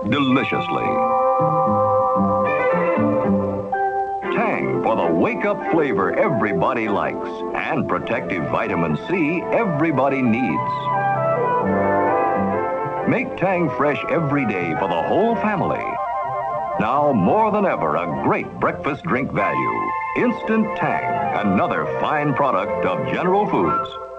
deliciously. Tang for the wake-up flavor everybody likes and protective vitamin C everybody needs. Make Tang fresh every day for the whole family. Now, more than ever, a great breakfast drink value. Instant Tang, another fine product of General Foods.